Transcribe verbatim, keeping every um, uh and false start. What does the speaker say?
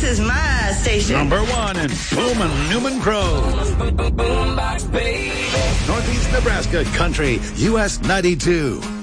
is my station. Number one in Boomin' Newman Grove. Northeast Nebraska Country, U S ninety-two.